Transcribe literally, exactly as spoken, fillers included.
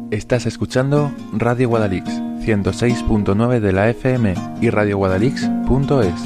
Estás escuchando Radio Guadalix, ciento seis punto nueve de la F M y radio guadalix punto es.